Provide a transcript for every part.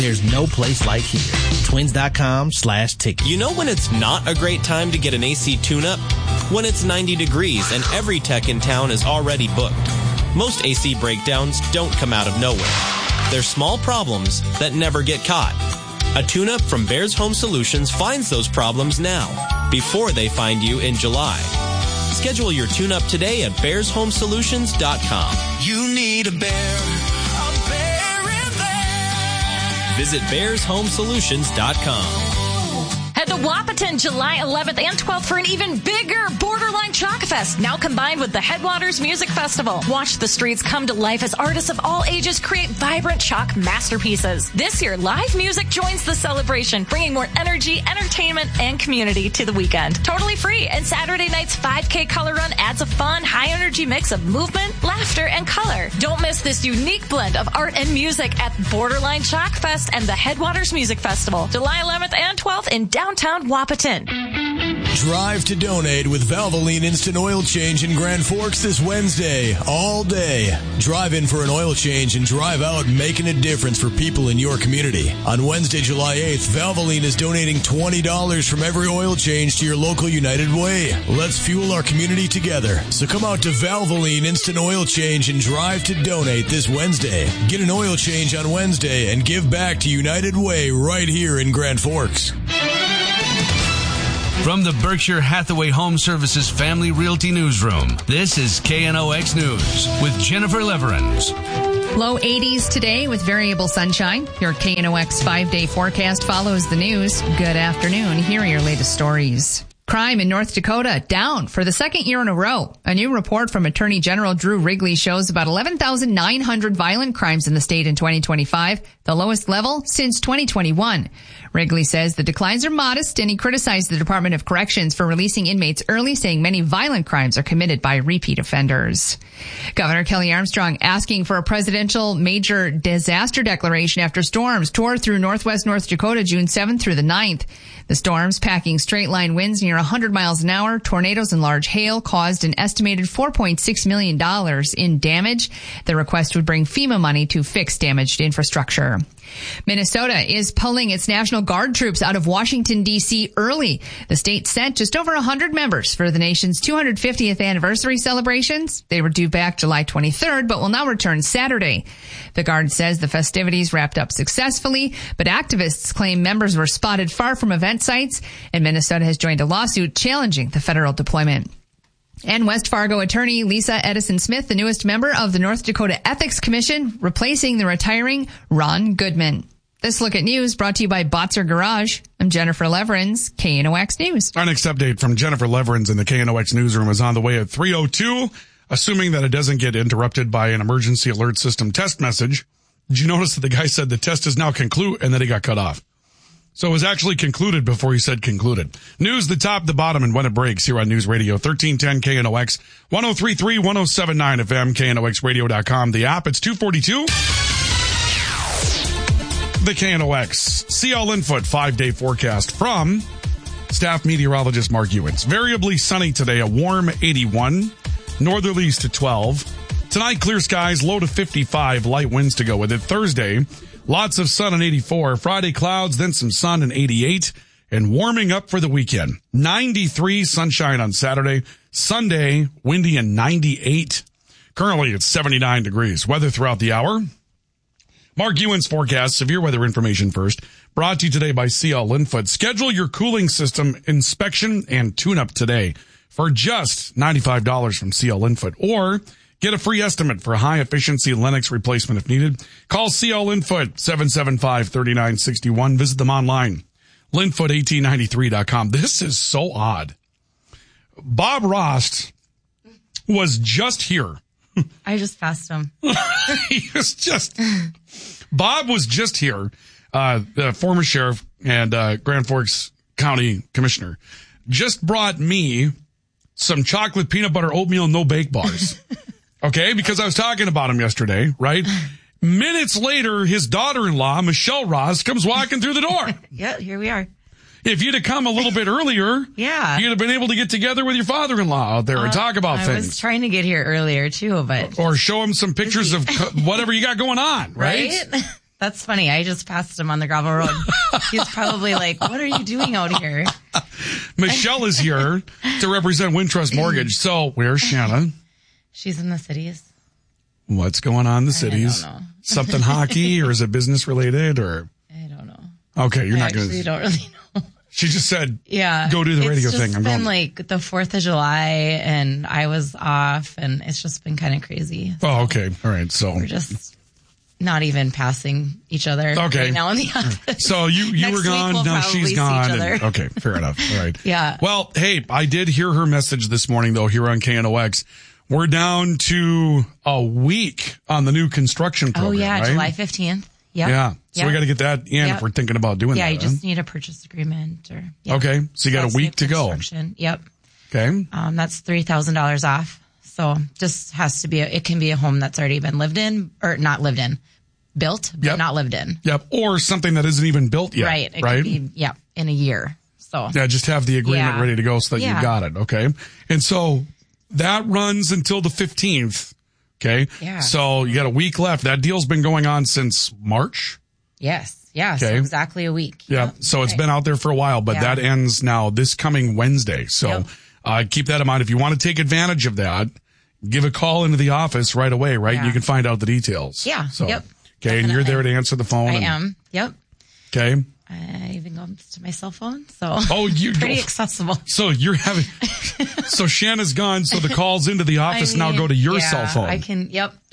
There's no place like here. Twins.com/ticket. You know when it's not a great time to get an AC tune-up? When it's 90 degrees and every tech in town is already booked. Most AC breakdowns don't come out of nowhere. They're small problems that never get caught. A tune-up from Bears Home Solutions finds those problems now, before they find you in July. Schedule your tune-up today at bearshomesolutions.com. You need a bear in there. Visit bearshomesolutions.com. Head to Wahpeton July 11th and 12th for an even bigger Borderline Chalk Fest, now combined with the Headwaters Music Festival. Watch the streets come to life as artists of all ages create vibrant chalk masterpieces. This year, live music joins the celebration, bringing more energy, entertainment, and community to the weekend. Totally free, and Saturday night's 5K color run adds a fun, high-energy mix of movement, laughter, and color. Don't miss this unique blend of art and music at Borderline Chalk Fest and the Headwaters Music Festival, July 11th and 12th in downtown Wahpeton. Drive to donate with Valvoline Instant Oil Change in Grand Forks this Wednesday, all day. Drive in for an oil change and drive out making a difference for people in your community. On Wednesday, July 8th, Valvoline is donating $20 from every oil change to your local United Way. Let's fuel our community together. So come out to Valvoline Instant Oil Change and drive to donate this Wednesday. Get an oil change on Wednesday and give back to United Way right here in Grand Forks. From the Berkshire Hathaway Home Services Family Realty Newsroom, this is KNOX News with Jennifer Leverins. Low 80s today with variable sunshine. Your KNOX 5-day forecast follows the news. Good afternoon. Here are your latest stories. Crime in North Dakota down for the second year in a row. A new report from Attorney General Drew Wrigley shows about 11,900 violent crimes in the state in 2025, the lowest level since 2021. Wrigley says the declines are modest, and he criticized the Department of Corrections for releasing inmates early, saying many violent crimes are committed by repeat offenders. Governor Kelly Armstrong asking for a presidential major disaster declaration after storms tore through northwest North Dakota June 7th through the 9th. The storms, packing straight-line winds near 100 miles an hour, tornadoes and large hail, caused an estimated $4.6 million in damage. The request would bring FEMA money to fix damaged infrastructure. Minnesota is pulling its National Guard troops out of Washington, D.C. early. The state sent just over 100 members for the nation's 250th anniversary celebrations. They were due back July 23rd, but will now return Saturday. The Guard says the festivities wrapped up successfully, but activists claim members were spotted far from event sites, and Minnesota has joined a lawsuit challenging the federal deployment. And West Fargo attorney Lisa Edison Smith, the newest member of the North Dakota Ethics Commission, replacing the retiring Ron Goodman. This Look at News brought to you by Botzer Garage. I'm Jennifer Leverins, KNOX News. Our next update from Jennifer Leverins in the KNOX newsroom is on the way at 3:02. Assuming that it doesn't get interrupted by an emergency alert system test message. Did you notice that the guy said the test is now concluded and then he got cut off? So it was actually concluded before he said concluded. News, the top, the bottom, and when it breaks here on News Radio 1310 KNOX, 103.3, 107.9 FM, KNOXradio.com. The app, it's 2:42. The KNOX CL Linfoot 5-day forecast from staff meteorologist Mark Ewens. Variably sunny today, a warm 81, northerlies to 12. Tonight, clear skies, low to 55, light winds to go with it. Thursday, lots of sun and 84. Friday, clouds, then some sun and 88. And warming up for the weekend. 93 sunshine on Saturday. Sunday, windy and 98. Currently, it's 79 degrees. Weather throughout the hour. Mark Ewens forecast, severe weather information first. Brought to you today by CL Linfoot. Schedule your cooling system inspection and tune-up today for just $95 from CL Linfoot. Or get a free estimate for a high-efficiency Lennox replacement if needed. Call CL Linfoot, 775-3961. Visit them online, linfoot1893.com. This is so odd. Bob Rost was just here. I just passed him. Bob was just here, the former sheriff and Grand Forks County Commissioner. Just brought me some chocolate peanut butter oatmeal no bake bars. Okay, because I was talking about him yesterday, right? Minutes later, his daughter-in-law, Michelle Ross, comes walking through the door. Yeah, here we are. If you'd have come a little bit earlier, yeah, you'd have been able to get together with your father-in-law out there and talk about things. I was trying to get here earlier, too, but... Or show him some pictures of whatever you got going on, right? That's funny. I just passed him on the gravel road. He's probably like, what are you doing out here? Michelle is here to represent Wintrust Mortgage. So where's Shanna? She's in the cities. What's going on in the cities? I don't know. Something hockey, or is it business related, or? I don't know. Okay, you're not going to. I don't really know. She just said, yeah, go do the radio thing. I'm It's been going. like the 4th of July and I was off and it's just been kind of crazy. Oh, okay. All right. So we're just not even passing each other right now in the office. So you Next were gone. week we'll Now probably she's see gone. each other. Okay. Fair enough. All right. Yeah. Well, hey, I did hear her message this morning though here on KNOX. We're down to a week on the new construction program. Oh yeah. Right? July 15th. Yep. Yeah. So we got to get that in if we're thinking about doing that. Yeah. You just need a purchase agreement or. Yeah. Okay. So you got a week to go. Yep. Okay. That's $3,000 off. So just has to be, it can be a home that's already been lived in or not lived in, built, but not lived in. Yep. Or something that isn't even built yet. Right. It right. Could be, in a year. So. Yeah. Just have the agreement ready to go so that you got it. Okay. And so that runs until the 15th. Okay. Yeah. So you got a week left. That deal's been going on since March. Yes. Yeah. Okay. So exactly a week. Yeah. So it's been out there for a while, but that ends now this coming Wednesday. So keep that in mind. If you want to take advantage of that, give a call into the office right away, right? Yeah. You can find out the details. Yeah. So, yep. Okay. Definitely. And you're there to answer the phone. I am. Yep. Okay. I even go to my cell phone. So you pretty accessible. So you're having, so Shanna's gone. So the calls into the office now go to your cell phone. I can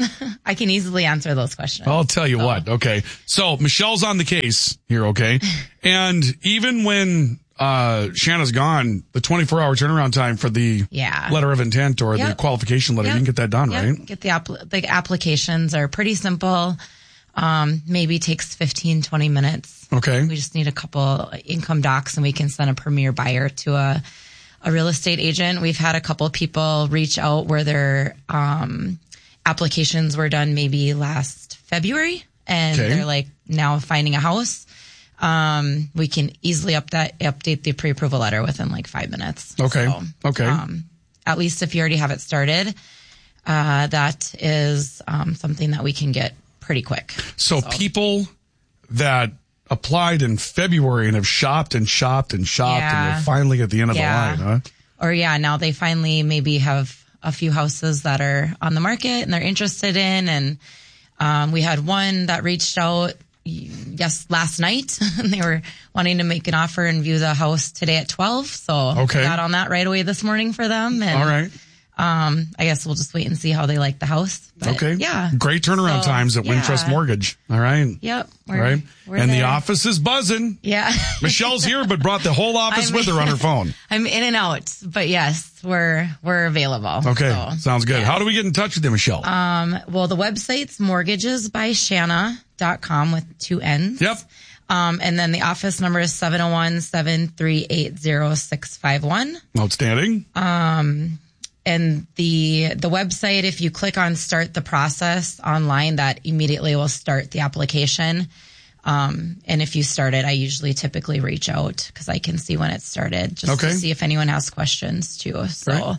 easily answer those questions. I'll tell you what. Okay. So Michelle's on the case here. Okay. And even when, Shanna's gone, the 24-hour turnaround time for the letter of intent or the qualification letter, you can get that done, right? Get the applications are pretty simple. Maybe takes 15, 20 minutes. Okay. We just need a couple income docs and we can send a premier buyer to a real estate agent. We've had a couple people reach out where their, applications were done maybe last February and they're like now finding a house. We can easily update the pre-approval letter within like 5 minutes. Okay. So, okay. At least if you already have it started, that is, something that we can get pretty quick. So people that applied in February and have shopped and they're finally at the end of the line, huh? Or now they finally maybe have a few houses that are on the market and they're interested in. And we had one that reached out last night and they were wanting to make an offer and view the house today at 12. So got on that right away this morning for them. And, all right. I guess we'll just wait and see how they like the house. But, okay. Yeah. Great turnaround times at Wintrust Mortgage. All right. Yep. All right. And the office is buzzing. Yeah. Michelle's here, but brought the whole office with her on her phone. I'm in and out, but yes, we're available. Okay. So, sounds good. Yeah. How do we get in touch with you, Michelle? Well, the website's mortgagesbyshanna.com with 2 N's. Yep. And then the office number is 701-738-0651. Outstanding. And the website, if you click on start the process online, that immediately will start the application. And if you start it, I usually typically reach out because I can see when it started just to see if anyone has questions too. So,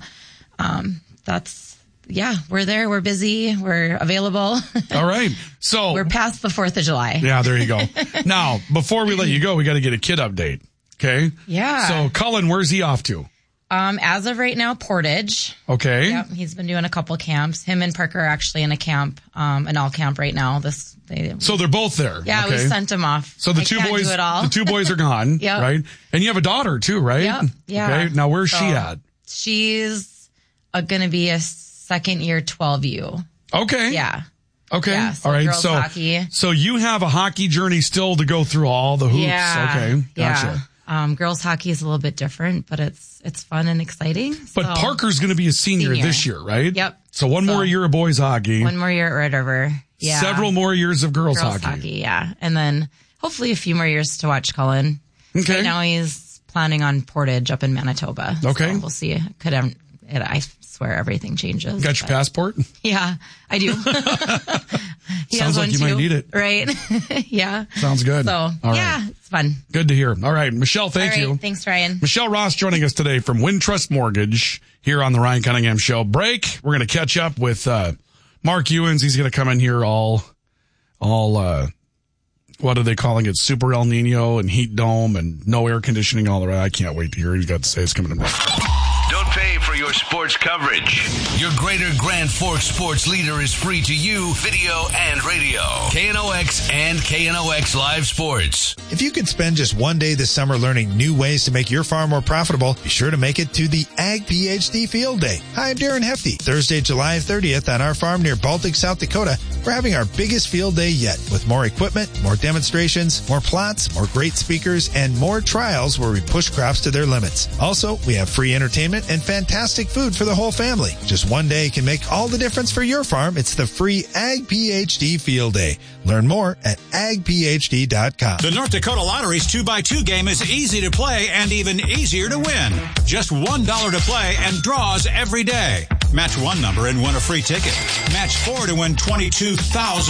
we're there. We're busy. We're available. All right. So we're past the 4th of July. Yeah, there you go. Now, before we let you go, we got to get a kid update. Okay. Yeah. So Cullen, where's he off to? As of right now, Portage. Okay. Yep. He's been doing a couple camps. Him and Parker are actually in a camp, an all camp right now. So they're both there. Yeah, okay. We sent them off. So the two boys are gone. Yep. Right. And you have a daughter too, right? Yep. Yeah. Okay. Now where's she at? She's going to be a 2nd year 12U. Okay. Yeah. Okay. Yeah, so all right. girls hockey. So you have a hockey journey still to go through all the hoops. Yeah. Okay. Gotcha. Yeah. Girls hockey is a little bit different, but it's fun and exciting. But Parker's going to be a senior this year, right? Yep. So one more year of boys hockey. One more year at Red River. Yeah. Several more years of girls hockey. Yeah. And then hopefully a few more years to watch Cullen. Okay. Right now he's planning on Portage up in Manitoba. Okay. So we'll see. I swear everything changes. Got your passport? Yeah, I do. Sounds like you might need it. Right. Yeah. Sounds good. So, all right. yeah, it's fun. Good to hear. All right. Michelle, thank you. Thanks, Ryan. Michelle Ross joining us today from Wintrust Mortgage here on the Ryan Cunningham Show. Break. We're going to catch up with Mark Ewens. He's going to come in here all what are they calling it? Super El Nino and heat dome and no air conditioning, all the rest. I can't wait to hear what he's got to say. It's coming to Don't pay for your sports coverage. Your Greater Grand Forks sports leader is free to you, video and radio. KNOX and KNOX Live Sports. If you could spend just one day this summer learning new ways to make your farm more profitable, be sure to make it to the Ag PhD Field Day. Hi, I'm Darren Hefty. Thursday, July 30th on our farm near Baltic, South Dakota, we're having our biggest field day yet with more equipment, more demonstrations, more plots, more great speakers, and more trials where we push crops to their limits. Also, we have free entertainment and fantastic food for the whole family. Just one day can make all the difference for your farm. It's the free Ag PhD Field Day. Learn more at agphd.com. The North Dakota Lottery's 2x2 game is easy to play and even easier to win. Just $1 to play and draws every day. Match one number and win a free ticket. Match 4 to win $22,000.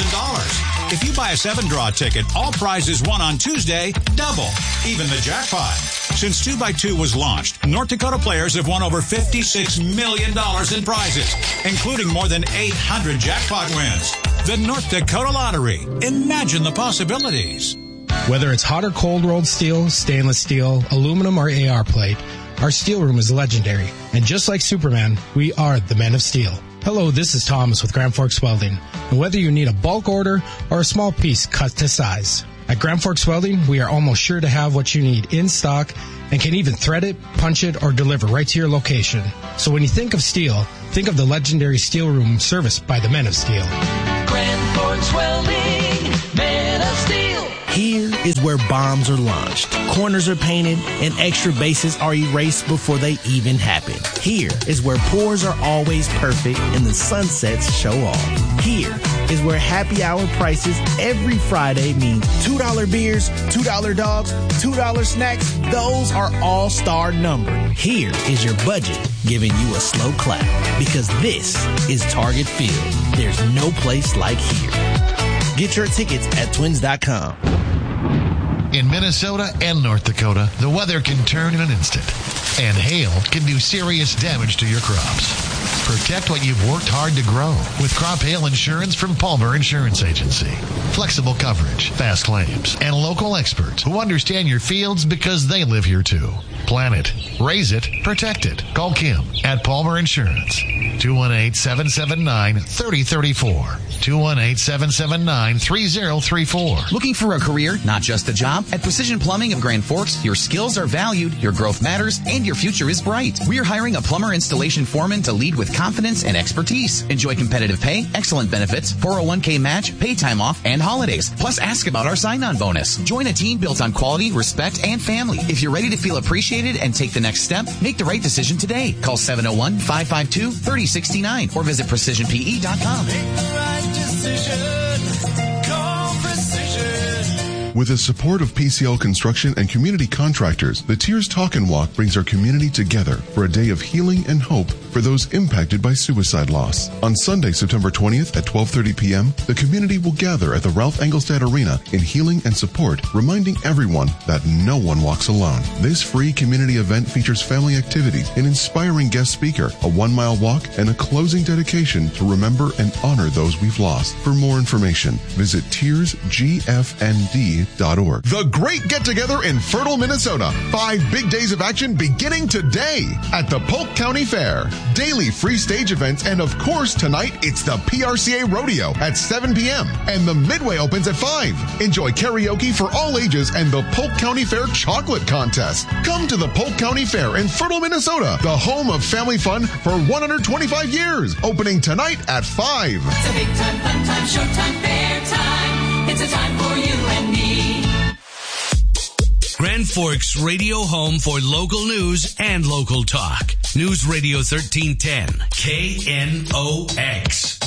If you buy a 7-draw ticket, all prizes won on Tuesday double, even the jackpot. Since 2x2 was launched, North Dakota players have won over $56 million in prizes, including more than 800 jackpot wins. The North Dakota Lottery. Imagine the possibilities. Whether it's hot or cold rolled steel, stainless steel, aluminum, or AR plate, our steel room is legendary. And just like Superman, we are the Men of Steel. Hello, this is Thomas with Grand Forks Welding. And whether you need a bulk order or a small piece cut to size, at Grand Forks Welding, we are almost sure to have what you need in stock and can even thread it, punch it, or deliver right to your location. So when you think of steel, think of the legendary steel room serviced by the Men of Steel. Grand Forks Welding, Men of Steel. Here is where bombs are launched, corners are painted, and extra bases are erased before they even happen. Here is where pours are always perfect and the sunsets show off. Here is where happy hour prices every Friday mean $2 beers, $2 dogs, $2 snacks. Those are all-star numbered. Here is your budget giving you a slow clap because this is Target Field. There's no place like here. Get your tickets at twins.com. In Minnesota and North Dakota, the weather can turn in an instant, and hail can do serious damage to your crops. Protect what you've worked hard to grow with crop hail insurance from Palmer Insurance Agency. Flexible coverage, fast claims, and local experts who understand your fields because they live here too. Plan it, raise it, protect it. Call Kim at Palmer Insurance. 218-779-3034. 218-779-3034. Looking for a career, not just a job? At Precision Plumbing of Grand Forks, your skills are valued, your growth matters, and your future is bright. We're hiring a plumber installation foreman to lead with confidence and expertise. Enjoy competitive pay, excellent benefits, 401k match, pay time off, and holidays. Plus, ask about our sign-on bonus. Join a team built on quality, respect, and family. If you're ready to feel appreciated and take the next step, make the right decision today. Call 701-552-3069 or visit precisionpe.com. Make the right decision. Call Precision. With the support of PCL Construction and community contractors, the Tears Talk and Walk brings our community together for a day of healing and hope for those impacted by suicide loss. On Sunday, September 20th at 12:30 p.m., the community will gather at the Ralph Engelstad Arena in healing and support, reminding everyone that no one walks alone. This free community event features family activities, an inspiring guest speaker, a 1-mile walk, and a closing dedication to remember and honor those we've lost. For more information, visit tearsgfnd.org. The Great Get-Together in Fertile, Minnesota. 5 big days of action beginning today at the Polk County Fair. Daily free stage events, and of course tonight it's the PRCA Rodeo at 7 p.m. and the Midway opens at 5. Enjoy karaoke for all ages and the Polk County Fair Chocolate Contest. Come to the Polk County Fair in Fertile, Minnesota, the home of family fun for 125 years. Opening tonight at 5. It's a big time, fun time, showtime, fair time. It's a time for you and me. Grand Forks radio home for local news and local talk. News Radio 1310, KNOX.